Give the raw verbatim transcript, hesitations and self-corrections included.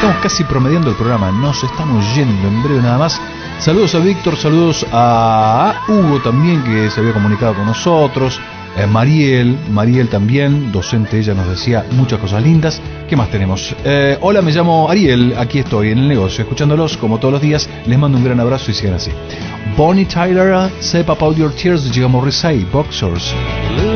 estamos casi promediando el programa, nos estamos yendo en breve nada más. Saludos a Víctor, saludos a Hugo también, que se había comunicado con nosotros. Eh, Mariel, Mariel también, docente, ella nos decía muchas cosas lindas. ¿Qué más tenemos? Eh, hola, me llamo Ariel, aquí estoy en el negocio, escuchándolos como todos los días. Les mando un gran abrazo y sigan así. Bonnie Tyler, Step Up Out Your Tears, de Morrissey, Boxers.